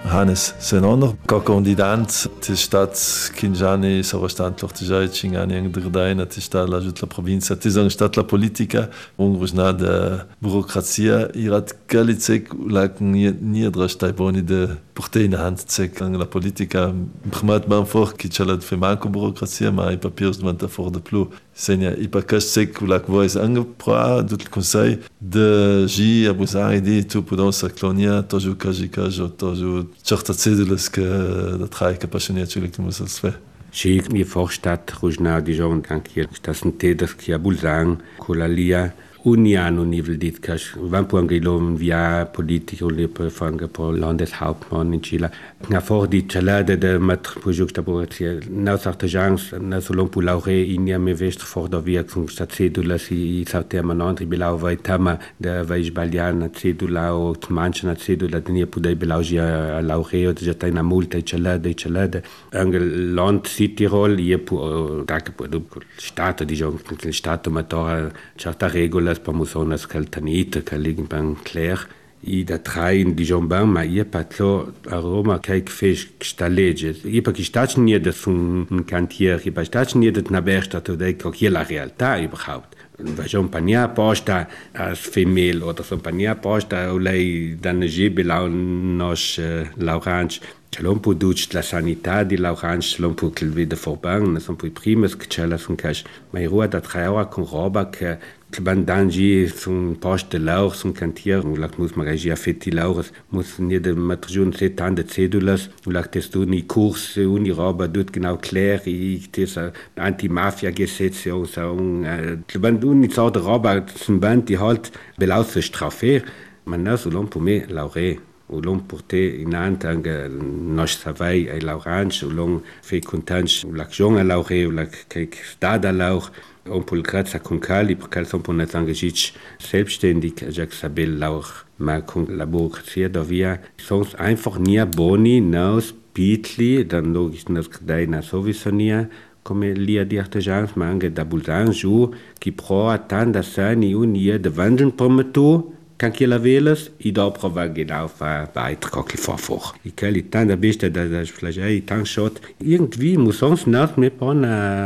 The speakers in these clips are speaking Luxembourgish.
Hannes Senonor, co-candidat de stat Kinjani Sorostant Lortijai Chingani ang Drdaina tista la jut la provincia tisang stat la politica ungrusna de burocracia irat galicek lak niedrostai boni de porteina handcek ang la politica bkhmat ban for ki chalat fe manco burocracia ma i papiers man for de plu senia i pakasek lak voice angepra dut conseil de ji abusai di tu podons clonia toju kajika toju certa cedulas que da traika passioniert chulik muss es fe. Și mi Vorstadt Rujna Dijon anche stasn tedas che abulsang colalia uniano nivel dit cash van puangilom via politico le fanga por Landeshauptmann in Chile na for di chalade de mat project aboratia na sartajans na solon pu laure inia me vest for da via zum cedula si saute manantri belau vai tama de vais baliana cedula o manchana cedula de nia pudai belaugia laureo de jata na multa chalade angel land Südtirol ie pu da pu stato Dijon stato matora certa regola per musonas caltanita che liegen ben clair i da drei in Dijon ban ma ie patlo a Roma kai fisch stalege i pa gestachn nie das un cantier i pa gestachn nie das na berstadt oder hier la realtà überhaupt Vajon pania posta as femel oder so pania posta ulei danegi belau nos laurange Celom pu duc la sanità di laurange celom pu clvide forbang ne son pu primes che cella sun cash mai rua da traura con roba che bandangi sun poste lauch sun cantier und lak muss magagi affetti laures muss nie de matrion setan de cedulas und lak testu ni kurs uni roba dut genau klar i tes anti-mafia gesetze und so bandun ni so de roba sun band die halt belaus strafe man na so lom pu me laure o long porté inant ang nos savai ai laurange o long fe contans o l'action a laure o la kek stada lauch on pul graz a concali per cal son ponat engagich selbstständig jak sabel lauch ma con la burocracia da via sons einfach nie boni naus pitli dan logisch nas kdaina sowieso nie come lia di artesans ma anche da bulzan ju ki pro atanda sani unie de wandeln prometu kan che la velas I dopo va genau fa Beitrag vorfach. Ich kann die dann der beste das vielleicht tank shot irgendwie muss uns nach mir pon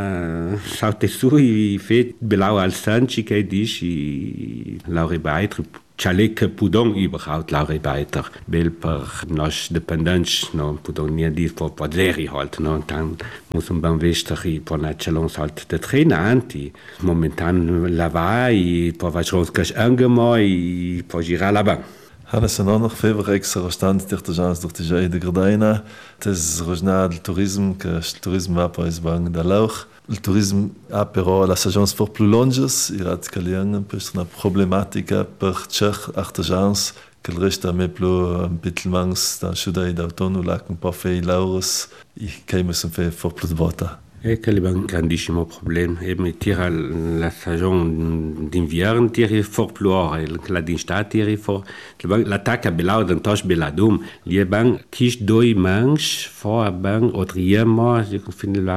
saute su I fet belau al sanchi che dici Laure Beitrag Chalek pudong überhaupt Laure Beitrag bel per nos dependence no pudong nie die vor poderi halt no dann muss un beim westeri von chalons halt der trainer anti momentan lavai po vachons cash angemoi po gira là-bas. Hannes en ander feverrex restant d'artesans d'Ortijai de Gardaina, tes rojna del tourisme, que el tourisme va pas bang da lauch. El tourisme ha però las agents for plus longes, irat caliang per una problematica per cher artesans que el resta me plo bittelmangs da Schudai d'autono lac un po fei laures, I keimes un fe for plus vota. Quel est un grandissimo problème. Et me tire la saison d'invierno tire fort pluor, la d'instat tire fort. L'attaque à belau d'un toche beladum. Lie bang kish doi manch for bang autriemo. Je finde la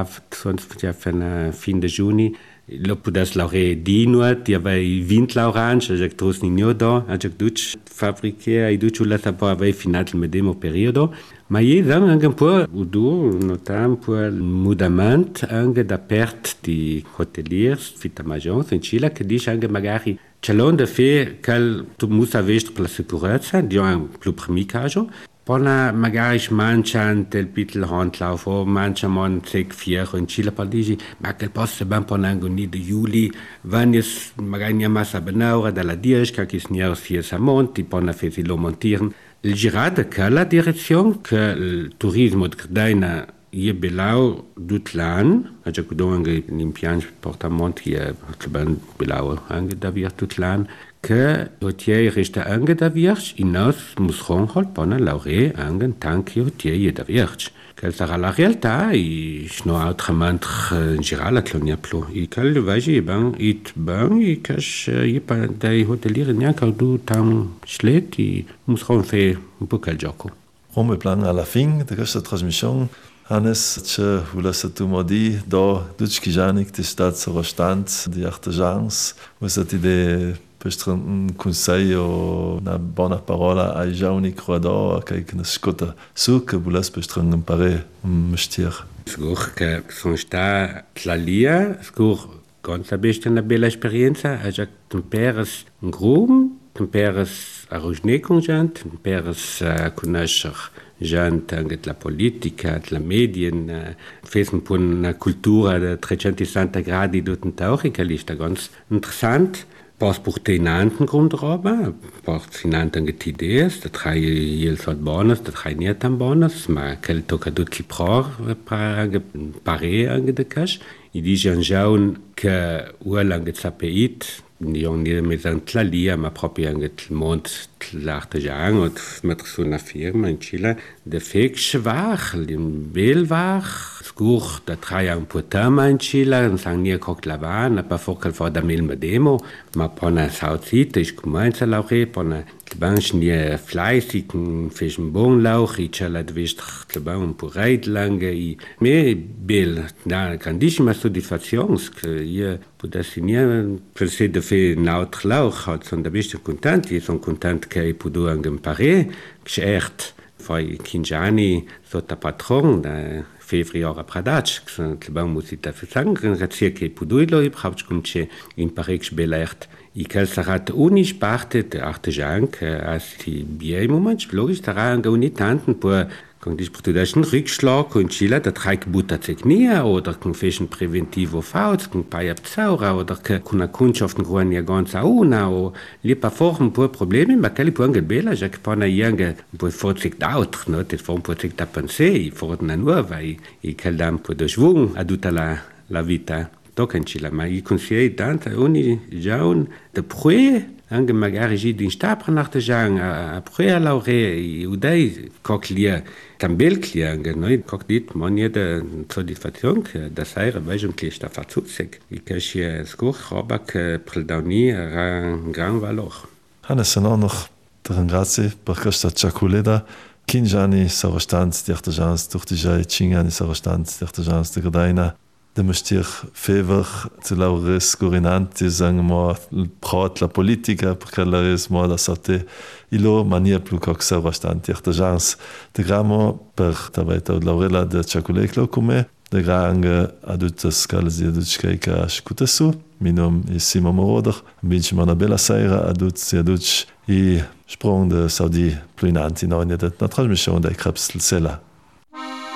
fin de juni. Lo pudas laure dinuat, ti avei vint laurange, ajak tros nignodo, ajak duc fabriche, ai duc la sapo avei finat il medemo periodo. Ma ie dam anche un po' udu notam po mudament anche da pert di hoteliers fitamagions in Chile che dice anche magari celon de fe cal tu musa vest per la sicurezza di un più primi caso pona magari manchan tel pitel handlauf o manchamon sec fier in Chile per dici ma che posso ben ponango ni de juli van es magari nia massa benaura dalla 10 che is nia fier samonti pona fesi lo montieren il girada che la direzione che il turismo di Gardaina je belau dut lan, aja kudo anche l'impianto portamonti je ben belau anche da via dut lan, che hotier resta anche da virch, in nos musron hol pona laure anche tanki hotier je da virch. Quelle sarà la realtà I no autrement gira la clonia plo I quel vagi ben it ben I cash I pa dai hotelier neanche du tam schlet I musron fe un po' quel gioco. Come plan alla fin de questa trasmissione Hannes, ce volesse tu modi do duc kijanik ti stat so restant di artesans, was at ide per un consiglio, una buona parola ai giovani croador, che ne scotta su, che volesse per imparare un mestiere. Sicuro che sono sta la lia, sicuro ganz una bella esperienza, a già temperes un grum, temperes a rujne con gente, temperes a conoscere gente anche la politica, la medien, fes un po' una cultura de 360 gradi tutto tauch, che lì sta ganz interessant. Pas porte in anden grundroba, pas in anden getidees, da drei il sort bonus, da drei niet am bonus, ma quel tocca tutti pare anche de cash. I dice un jaun che ulang sapeit, non nie mit la lia, ma proprio anche il mond l'arte jang und mit so una firma in Chile, de fek schwach, lim belwach, skur da drei un potama in Chile, und sang nie kocht lavan, aber focal vor da mil demo, ma pona sautit, ich kumainza lauche, pona Bansch nie fleißigen fischen Bonlauch, ich chala dwischt un po reit lange, i me bel, na grandissima soddisfazions, che io potessi nie per se de fe naut lauch, hat son da bist content, io son content che i pudu angem pare, echt fai Kinjani sotto patron da februare pradac, che ban musita fesang, grazie che pudu lo i braucht kumche in parex belert. I calzarat unisch parte de artejan as die bier moment logisch daran unitanten por con disputudation Rückschlag in Chile der drei Butatechnia oder con fashion preventivo fouts con paia psaura oder con una Kundschaft groen ja ganz una o li pa form por problemi ma che li può anche bella già che pona iange po forzik d'autr no det form porzik da pensei for na nuova i caldam po de schwung a tutta la vita in Chile, ma i consiglieri tanto ogni giorno de prue anche magari in stapra nach de jang a prue laure i udai cocklia tambel kliang noi cockdit monie de soddisfazione da saira vejum che sta fazzusek i cache scoch robak preldani un gran valor Hannes noch der grazie per questa ciaculeda Kinjani sarostant di artesans durch die jai chingani sarostant di artesans de Gradaina de mestir fever zu laures gorinanti sang mo prat la politica perché la res mo da sate ilo mania plu coxa bastante artesans de gramo per tabeta laurela de chocoleclo come de granga adultas calzi adulchka shkutasu minom e simo moroder binch mana bella saira adults i sprong de saudi pluinanti no in der transmission der krebsel sella